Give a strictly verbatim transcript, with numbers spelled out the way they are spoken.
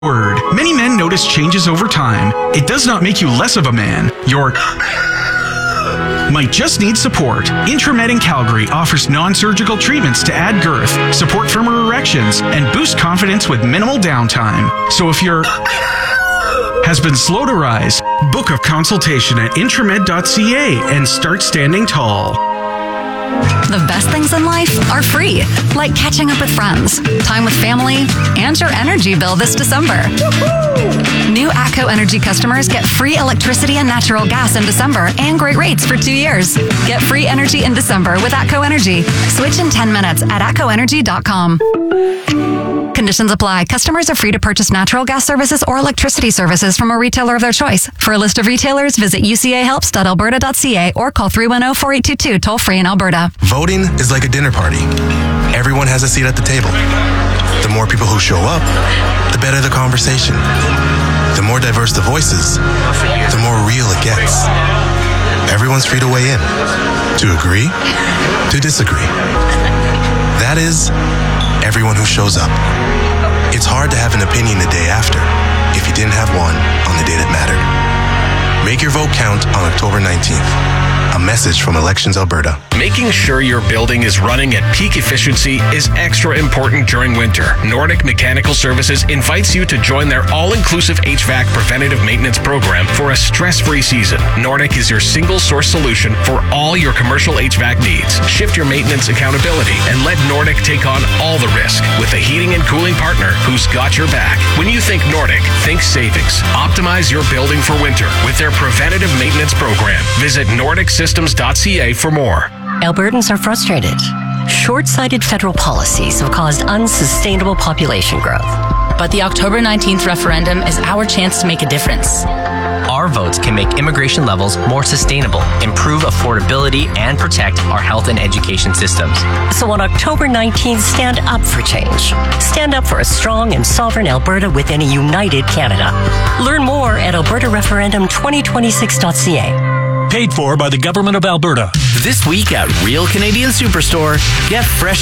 Word. Many men notice changes over time. It does not make you less of a man. Your might just need support. Intramed in Calgary offers non-surgical treatments to add girth, support firmer erections, and boost confidence with minimal downtime. So if your has been slow to rise, book a consultation at intramed dot c a and start standing tall. The best things in life are free, like catching up with friends, time with family, and your energy bill this December. New ATCO Energy customers get free electricity and natural gas in December and great rates for two years. Get free energy in December with ATCO Energy. Switch in ten minutes at atco energy dot com. Conditions apply. Customers are free to purchase natural gas services or electricity services from a retailer of their choice. For a list of retailers, visit u c a helps dot alberta dot c a or call three one zero, four eight two two toll free in Alberta. Voting is like a dinner party. Everyone has a seat at the table. The more people who show up, the better the conversation. The more diverse the voices, the more real it gets. Everyone's free to weigh in. To agree, to disagree. That is, everyone who shows up. It's hard to have an opinion the day after if you didn't have one on the day that mattered. Make your vote count on October nineteenth. A message from Elections Alberta. Making sure your building is running at peak efficiency is extra important during winter. Nordic Mechanical Services invites you to join their all-inclusive H V A C preventative maintenance program for a stress-free season. Nordic is your single-source solution for all your commercial H V A C needs. Shift your maintenance accountability and let Nordic take on all the risk with a heating and cooling partner who's got your back. When you think Nordic, think savings. Optimize your building for winter with their preventative maintenance program. Visit nordic systems dot c a for more. Albertans are frustrated. Short-sighted federal policies have caused unsustainable population growth. But the October nineteenth referendum is our chance to make a difference. Our votes can make immigration levels more sustainable, improve affordability, and protect our health and education systems. So on October nineteenth, stand up for change. Stand up for a strong and sovereign Alberta within a united Canada. Learn more at alberta referendum twenty twenty-six dot c a. Paid for by the Government of Alberta. This week at Real Canadian Superstore, get fresh